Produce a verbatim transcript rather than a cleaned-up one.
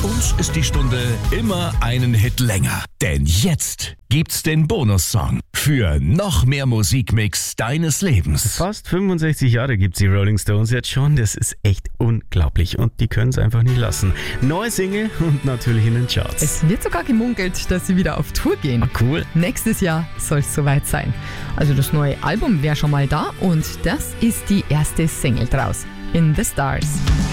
uns ist die Stunde immer einen Hit länger. Denn jetzt gibt's den Bonussong für noch mehr Musikmix deines Lebens. Fast fünfundsechzig Jahre gibt's die Rolling Stones jetzt schon. Das ist echt unglaublich. Und die können es einfach nicht lassen. Neue Single und natürlich in den Charts. Es wird sogar gemunkelt, dass sie wieder auf Tour gehen. Ah, cool. Nächstes Jahr soll es soweit sein. Also das neue Album wäre schon mal da und das ist die erste Single draus. In the Stars.